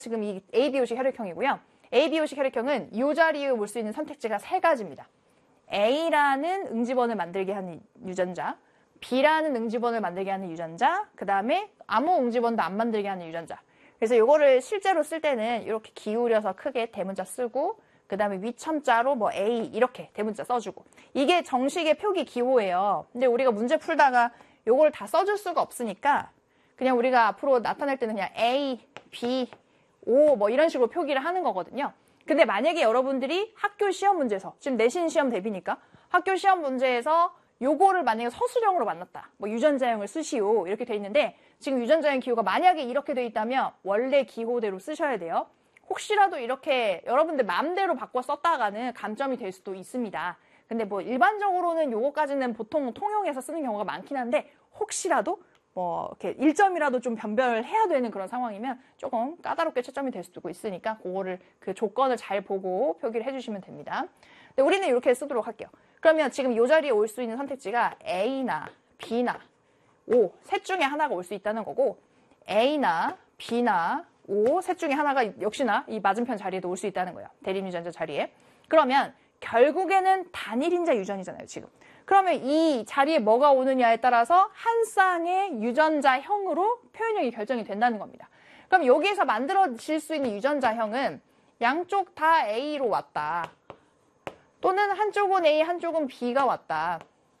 지금 이 ABO식 혈액형이고요. ABO식 혈액형은 이 자리에 올 수 있는 선택지가 세 가지입니다. A라는 응집원을 만들게 하는 유전자, B라는 응집원을 만들게 하는 유전자, 그 다음에 아무 응집원도 안 만들게 하는 유전자. 그래서 이거를 실제로 쓸 때는 이렇게 기울여서 크게 대문자 쓰고, 그 다음에 위첨자로 뭐 A 이렇게 대문자 써주고. 이게 정식의 표기 기호예요. 근데 우리가 문제 풀다가 요걸 다 써줄 수가 없으니까 그냥 우리가 앞으로 나타낼 때는 그냥 A, B, O 뭐 이런 식으로 표기를 하는 거거든요. 근데 만약에 여러분들이 학교 시험 문제에서, 지금 내신 시험 대비니까 학교 시험 문제에서 요거를 만약에 서술형으로 만났다. 뭐 유전자형을 쓰시오. 이렇게 돼 있는데 지금 유전자형 기호가 만약에 이렇게 돼 있다면 원래 기호대로 쓰셔야 돼요. 혹시라도 이렇게 여러분들 마음대로 바꿔 썼다가는 감점이 될 수도 있습니다. 근데 뭐 일반적으로는 요거까지는 보통 통용해서 쓰는 경우가 많긴 한데 혹시라도 뭐 이렇게 1점이라도 좀 변별해야 되는 그런 상황이면 조금 까다롭게 채점이 될 수도 있으니까 그거를 그 조건을 잘 보고 표기를 해주시면 됩니다. 근데 우리는 이렇게 쓰도록 할게요. 그러면 지금 이 자리에 올 수 있는 선택지가 A나 B나 O 셋 중에 하나가 올 수 있다는 거고 A나 B나 O 셋 중에 하나가 역시나 이 맞은편 자리에도 올 수 있다는 거예요. 대립유전자 자리에. 그러면 결국에는 단일인자 유전이잖아요, 지금. 그러면 이 자리에 뭐가 오느냐에 따라서 한 쌍의 유전자형으로 표현형이 결정이 된다는 겁니다. 그럼 여기에서 만들어질 수 있는 유전자형은 양쪽 다 A로 왔다. 또는 한쪽은 A, 한쪽은 B가 왔다.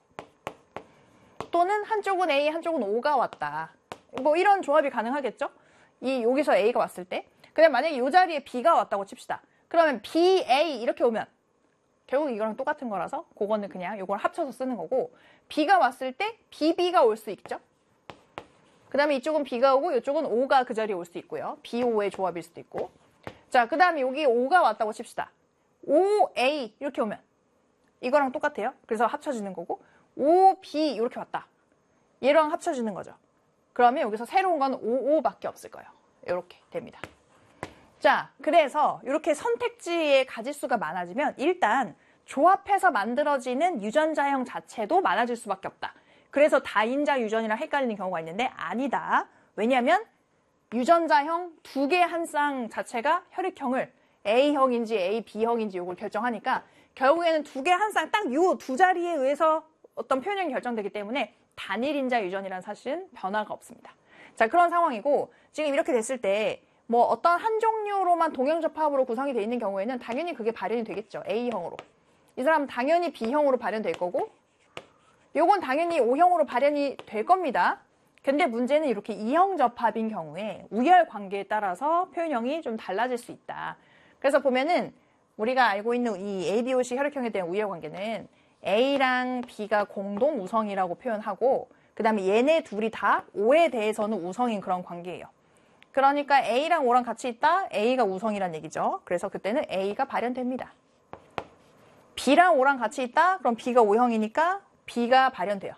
또는 한쪽은 A, 한쪽은 O가 왔다. 뭐 이런 조합이 가능하겠죠? 여기서 A가 왔을 때. 그다음 만약에 이 자리에 B가 왔다고 칩시다. 그러면 B, A 이렇게 오면 결국 이거랑 똑같은 거라서 그거는 그냥 이걸 합쳐서 쓰는 거고 B가 왔을 때 BB가 올 수 있죠. 그 다음에 이쪽은 B가 오고 이쪽은 O가 그 자리에 올 수 있고요. B, O의 조합일 수도 있고. 자, 그 다음에 여기 O가 왔다고 칩시다. O, A 이렇게 오면 이거랑 똑같아요. 그래서 합쳐지는 거고 O, B 이렇게 왔다. 얘랑 합쳐지는 거죠. 그러면 여기서 새로운 건 O, O밖에 없을 거예요. 이렇게 됩니다. 자, 그래서 이렇게 선택지의 가지수가 많아지면 일단 조합해서 만들어지는 유전자형 자체도 많아질 수밖에 없다. 그래서 다인자 유전이랑 헷갈리는 경우가 있는데 아니다. 왜냐하면 유전자형 두 개 한 쌍 자체가 혈액형을 A형인지 A, B형인지 이걸 결정하니까 결국에는 두 개 한 쌍 딱 요 두 자리에 의해서 어떤 표현형이 결정되기 때문에 단일인자 유전이라는 사실은 변화가 없습니다. 자, 그런 상황이고 지금 이렇게 됐을 때 뭐 어떤 한 종류로만 동형접합으로 구성이 되어 있는 경우에는 당연히 그게 발현이 되겠죠. A형으로. 이 사람은 당연히 B형으로 발현될 거고 요건 당연히 O형으로 발현이 될 겁니다. 근데 문제는 이렇게 이형 접합인 경우에 우열 관계에 따라서 표현형이 좀 달라질 수 있다. 그래서 보면은 우리가 알고 있는 이 ABO식 혈액형에 대한 우열 관계는 A랑 B가 공동 우성이라고 표현하고 그 다음에 얘네 둘이 다 O에 대해서는 우성인 그런 관계예요. 그러니까 A랑 O랑 같이 있다 A가 우성이란 얘기죠. 그래서 그때는 A가 발현됩니다. B랑 O랑 같이 있다 그럼 B가 O형이니까 B가 발현돼요.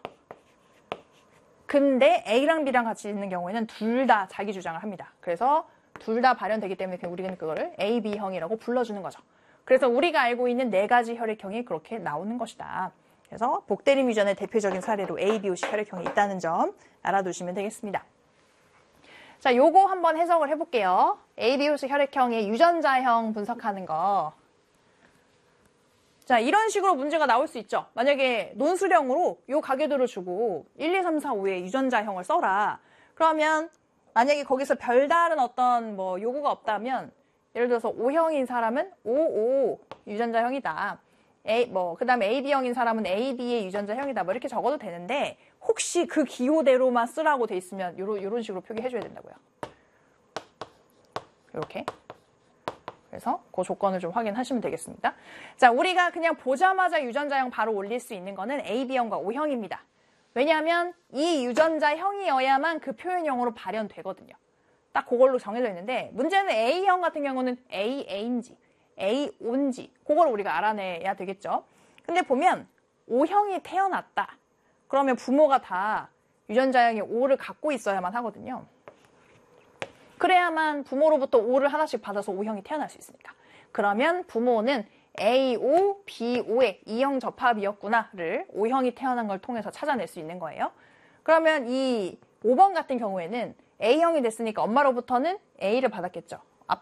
근데 A랑 B랑 같이 있는 경우에는 둘 다 자기 주장을 합니다. 그래서 둘 다 발현되기 때문에 우리는 그거를 AB형이라고 불러주는 거죠. 그래서 우리가 알고 있는 네 가지 혈액형이 그렇게 나오는 것이다. 그래서 복대림 유전의 대표적인 사례로 ABO식 혈액형이 있다는 점 알아두시면 되겠습니다. 자, 요거 한번 해석을 해볼게요. ABO식 혈액형의 유전자형 분석하는 거. 자, 이런 식으로 문제가 나올 수 있죠. 만약에 논술형으로 요 가계도를 주고 1, 2, 3, 4, 5의 유전자형을 써라. 그러면 만약에 거기서 별다른 어떤 뭐 요구가 없다면 예를 들어서 O형인 사람은 OO 유전자형이다. 그 다음에 AB형인 사람은 AB의 유전자형이다. 뭐 이렇게 적어도 되는데 혹시 그 기호대로만 쓰라고 돼 있으면 요런 식으로 표기해줘야 된다고요. 이렇게. 그래서 그 조건을 좀 확인하시면 되겠습니다. 자, 우리가 그냥 보자마자 유전자형 바로 올릴 수 있는 거는 AB형과 O형입니다. 왜냐하면 이 유전자형이어야만 그 표현형으로 발현되거든요. 딱 그걸로 정해져 있는데 문제는 A형 같은 경우는 AA인지 AO인지 그걸 우리가 알아내야 되겠죠. 근데 보면 O형이 태어났다. 그러면 부모가 다 유전자형이 O를 갖고 있어야만 하거든요. 그래야만 부모로부터 O를 하나씩 받아서 O형이 태어날 수 있으니까. 그러면 부모는 AO, BO의 이형 접합이었구나를 O형이 태어난 걸 통해서 찾아낼 수 있는 거예요. 그러면 이 5번 같은 경우에는 A형이 됐으니까 엄마로부터는 A를 받았겠죠.